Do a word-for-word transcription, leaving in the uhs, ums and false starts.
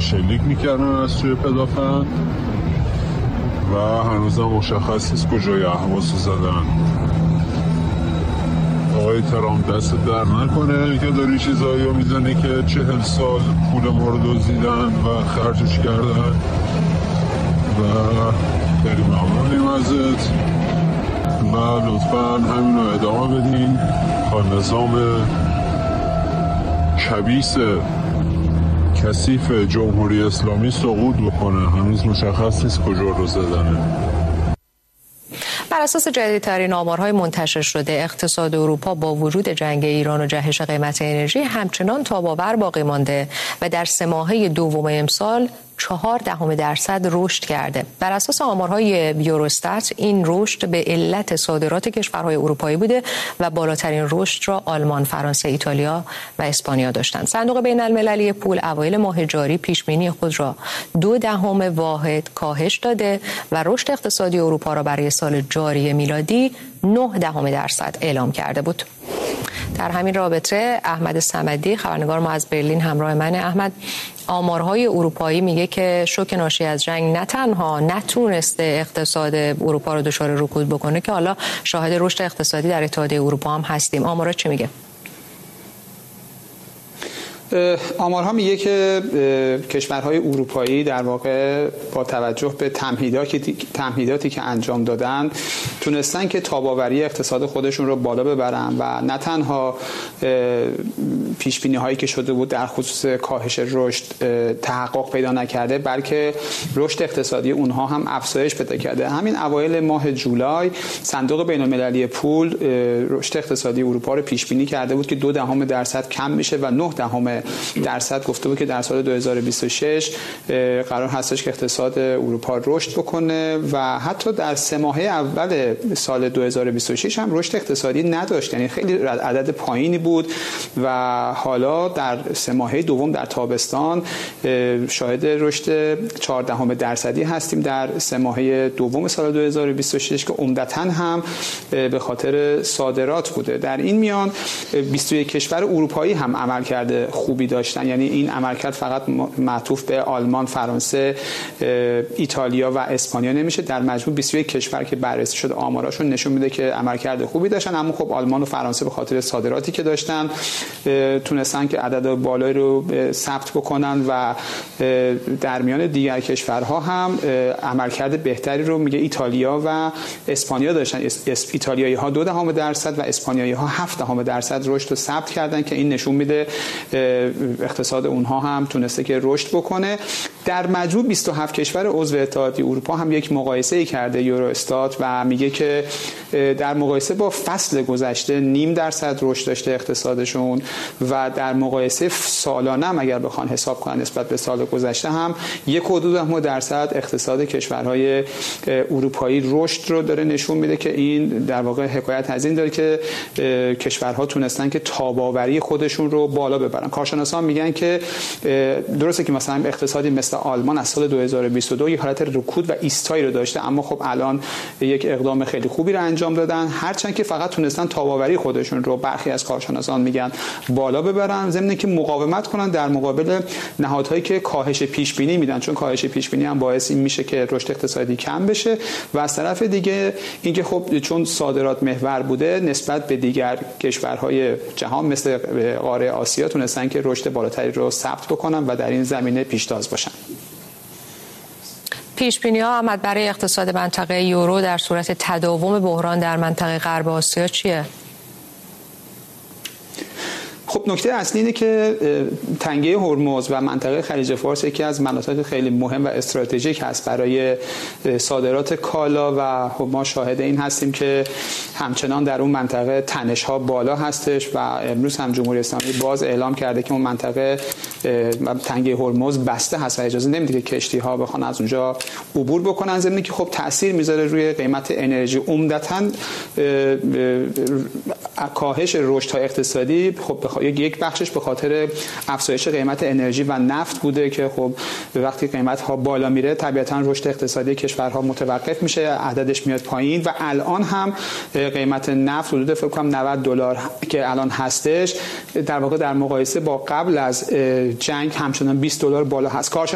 شلیک میکردن از توی پدافند و هنوز هم مشخص نیست کجای اهواز رو زدن. آقای ترامپ دست در نکنه که داری چیزایی رو میزنه که چهل سال پول ما رو دزدیدن و خرجش کردن و خیلی ممنونیم ازت و لطفا همین رو ادامه بدین تا نظام کبیس کثیف جمهوری اسلامی سقوط بکنه. هنوز مشخص نیست کجا رو زدنه. بر اساس جدیدترین آمارهای منتشر شده، اقتصاد اروپا با وجود جنگ ایران و جهش قیمت انرژی همچنان تاب‌آور باقی مانده و در سه ماهه دوم امسال چهار دهم درصد رشد کرده. بر اساس آمارهای یوروستات این رشد به علت صادرات کشورهای اروپایی بوده و بالاترین رشد را آلمان، فرانسه، ایتالیا و اسپانیا داشتند. صندوق بین المللی پول اوایل ماه جاری پیشبینی خود را دو دهم واحد کاهش داده و رشد اقتصادی اروپا را برای سال جاری میلادی نه دهم درصد اعلام کرده بود. در همین رابطه احمد صمدی خبرنگار ما از برلین همراه منه. احمد، آمارهای اروپایی میگه که شوک ناشی از جنگ نه تنها نتونسته اقتصاد اروپا رو دچار رکود بکنه که حالا شاهد رشد اقتصادی در اتحادیه اروپا هم هستیم. آمارها چی میگه؟ آمارها میگه که کشورهای اروپایی در واقع با توجه به تمهیداتی تمهیداتی که انجام دادن تونستن که تاب‌آوری اقتصاد خودشون رو بالا ببرن و نه تنها پیشبینی هایی که شده بود در خصوص کاهش رشد تحقق پیدا نکرده، بلکه رشد اقتصادی اونها هم افزایش پیدا کرده. همین اوایل ماه جولای صندوق بین المللی پول رشد اقتصادی اروپا رو پیش بینی کرده بود که دو دهم درصد کم میشه و نه دهم درصد گفته بود که در سال دو هزار و بیست و شش قرار هستش که اقتصاد اروپا رشد بکنه و حتی در سه ماهه اول سال دو هزار و بیست و شش هم رشد اقتصادی نداشت، یعنی خیلی عدد پایینی بود و حالا در سه ماهه دوم در تابستان شاهد رشد چهارده درصدی هستیم در سه ماهه دوم سال دو هزار و بیست و شش که عمدتاً هم به خاطر صادرات بوده. در این میان بیست و یک کشور اروپایی هم عمل کرده خوبی داشتن، یعنی این عملکرد فقط معطوف به آلمان، فرانسه، ایتالیا و اسپانیا نمیشه. در مجموع بیست و یک کشور که بررسی شده آماراشون نشون میده که عملکرد خوبی داشتن، اما خب آلمان و فرانسه به خاطر صادراتی که داشتن تونستن که عدد بالایی رو ثبت بکنن و در میان دیگر کشورها هم عملکرد بهتری رو میگه ایتالیا و اسپانیا داشتن. ایتالیایی ها دو دهم درصد و اسپانیایی ها هفت دهم درصد رشد رو ثبت کردن که این نشون میده اقتصاد اونها هم تونسته که رشد بکنه. در مجموع بیست و هفت کشور عضو اتحادیه اروپا هم یک مقایسه کرده یوروستات و میگه که در مقایسه با فصل گذشته نیم درصد رشد داشته اقتصادشون و در مقایسه سالانه هم اگر بخوان حساب کنن نسبت به سال گذشته هم یک و دو دهم درصد اقتصاد کشورهای اروپایی رشد رو داره نشون میده که این در واقع حکایت از این داره که کشورها تونستن که تاب‌آوری خودشون رو بالا ببرن. کارشناسان میگن که درسته که مثلا اقتصادی مثل آلمان از سال دو هزار و بیست و دو یک حالت رکود و ایستایی رو داشته، اما خب الان یک اقدام خیلی خوبی رو انجام دادن، هرچند که فقط تونستن تاب‌آوری خودشون رو برخی از کارشناسان میگن بالا ببرن، ضمن اینکه مقاومت کنن در مقابل نهادهایی که کاهش پیش بینی میدن، چون کاهش پیش بینی هم باعث این میشه که رشد اقتصادی کم بشه و از طرف دیگه اینکه خب چون صادرات محور بوده نسبت به دیگر کشورهای جهان مثل قاره آسیا تونستن که رشد بالاتری رو ثبت بکنن و در این زمینه پیشتاز باشن. پیشبینی‌ها احمد برای اقتصاد منطقه یورو در صورت تداوم بحران در منطقه غرب آسیا چیه؟ خب نکته اصلی اینه که تنگه هرمز و منطقه خلیج فارس یکی از مناطق خیلی مهم و استراتژیک هست برای صادرات کالا و خب ما شاهد این هستیم که همچنان در اون منطقه تنش‌ها بالا هستش و امروز هم جمهوری اسلامی باز اعلام کرده که اون منطقه تنگه هرمز بسته هست و اجازه نمیده که کشتی‌ها بخوان از اونجا عبور بکنن، ضمن که خب تاثیر میذاره روی قیمت انرژی. عمدتاً کاهش رشدهای اقتصادی خب یک بخشش به خاطر افزایش قیمت انرژی و نفت بوده که خب وقتی قیمت ها بالا میره طبیعتاً رشد اقتصادی کشورها متوقف میشه، عددش میاد پایین و الان هم قیمت نفت حدود فکر کنم نود دلار که الان هستش در واقع در مقایسه با قبل از جنگ همچنان بیست دلار بالا هست.